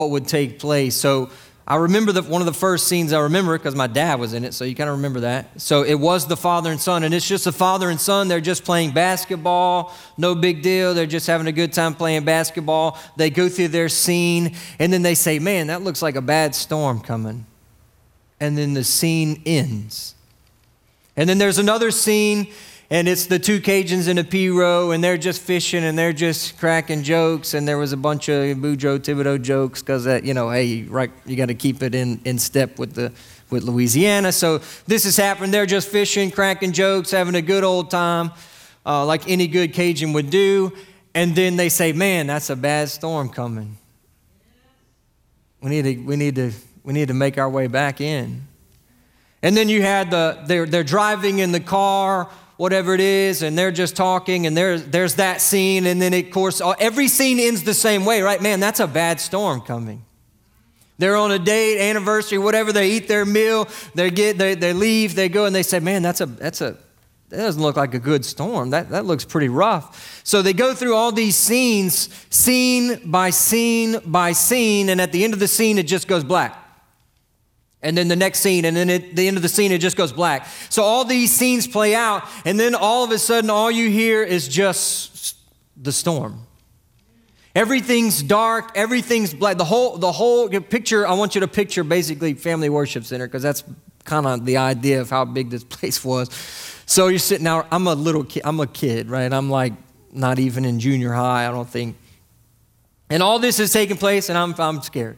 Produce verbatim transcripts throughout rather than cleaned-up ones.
what would take place. So I remember that one of the first scenes I remember because my dad was in it, so you kind of remember that. So it was the father and son, and it's just a father and son. They're just playing basketball, no big deal. They're just having a good time playing basketball. They go through their scene, and then they say, man, that looks like a bad storm coming. And then the scene ends. And then there's another scene, and it's the two Cajuns in a P-row, and they're just fishing, and they're just cracking jokes, and there was a bunch of Boudreaux, Thibodeau jokes, because, uh, you know, hey, right, you got to keep it in, in step with the with Louisiana. So this has happened. They're just fishing, cracking jokes, having a good old time, uh, like any good Cajun would do. And then they say, man, that's a bad storm coming. We need to, we need to, we need to make our way back in. And then you had the, they're, they're driving in the car, whatever it is, and they're just talking, and there's, there's that scene, and then, of course, every scene ends the same way, right? Man, that's a bad storm coming. They're on a date, anniversary, whatever, they eat their meal, they get, they, they leave, they go, and they say, man, that's a, that's a, that doesn't look like a good storm. That, that looks pretty rough. So they go through all these scenes, scene by scene by scene, and at the end of the scene, it just goes black. And then the next scene, and then at the end of the scene, it just goes black. So all these scenes play out, and then all of a sudden, all you hear is just the storm. Everything's dark, everything's black. The whole, the whole picture, I want you to picture basically Family Worship Center, because that's kind of the idea of how big this place was. So you're sitting out, I'm a little kid, I'm a kid, right? I'm like not even in junior high, I don't think. And all this is taking place, and I'm, I'm scared.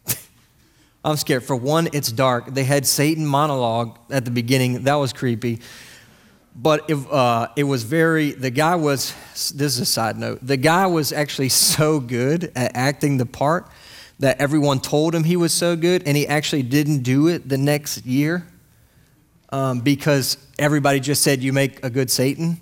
I'm scared. For one, it's dark. They had Satan monologue at the beginning. That was creepy. But it, uh, it was very, the guy was, this is a side note, the guy was actually so good at acting the part that everyone told him he was so good, and he actually didn't do it the next year um, because everybody just said, you make a good Satan.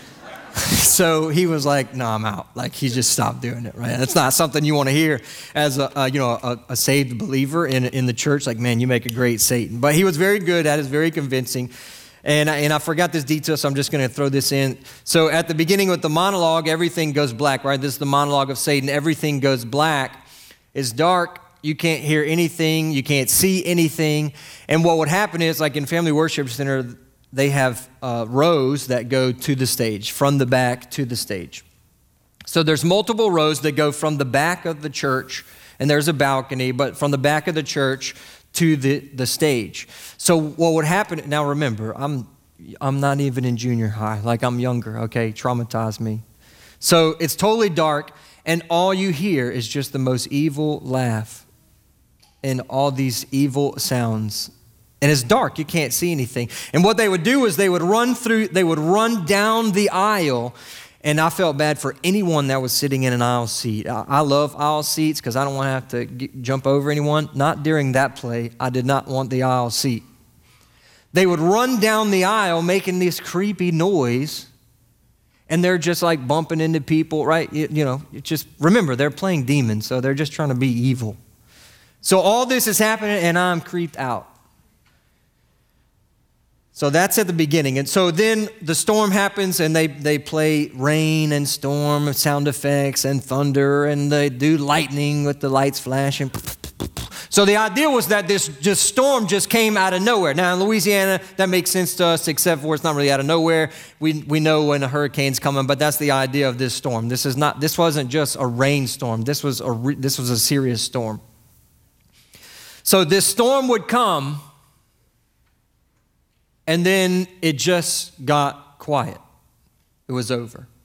So he was like, no, I'm out. Like, he just stopped doing it, right? That's not something you want to hear as a, a you know, a, a saved believer in, in the church. Like, man, you make a great Satan. But he was very good at it, very convincing. And I, and I forgot this detail, so I'm just going to throw this in. So at the beginning with the monologue, everything goes black, right? This is the monologue of Satan. Everything goes black. It's dark. You can't hear anything. You can't see anything. And what would happen is, like in Family Worship Center, they have uh, rows that go to the stage, from the back to the stage. So there's multiple rows that go from the back of the church, and there's a balcony, but from the back of the church to the, the stage. So what would happen, now remember, I'm I'm not even in junior high, like I'm younger, okay, traumatize me. So it's totally dark, and all you hear is just the most evil laugh and all these evil sounds. And it's dark, you can't see anything. And what they would do is they would run through, they would run down the aisle, and I felt bad for anyone that was sitting in an aisle seat. I, I love aisle seats because I don't want to have to get, jump over anyone. Not during that play. I did not want the aisle seat. They would run down the aisle making this creepy noise, and they're just like bumping into people, right? You, you know, it just remember, they're playing demons, so they're just trying to be evil. So all this is happening, and I'm creeped out. So that's at the beginning. And so then the storm happens, and they, they play rain and storm sound effects and thunder, and they do lightning with the lights flashing. So the idea was that this just storm just came out of nowhere. Now in Louisiana, that makes sense to us, except for it's not really out of nowhere. We we know when a hurricane's coming, but that's the idea of this storm. This is not. This wasn't just a rainstorm. This was a re, this was a serious storm. So this storm would come. And then it just got quiet. It was over.